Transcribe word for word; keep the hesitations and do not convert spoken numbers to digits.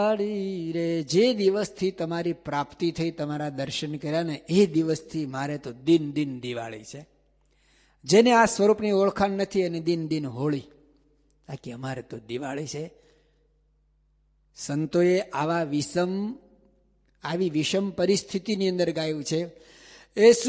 રે જે દિવસથી તમારી પ્રાપ્તિ થઈ, તમારા દર્શન કર્યા ને એ દિવસથી મારે તો દિન દિન દિવાળી છે. જેને આ સ્વરૂપની ઓળખાણ નથી અને દિન દિન હોળી, બાકી અમારે તો દિવાળી છે. સંતોએ આવા વિષમ આવી વિષમ પરિસ્થિતિની અંદર ગાયું છે. એ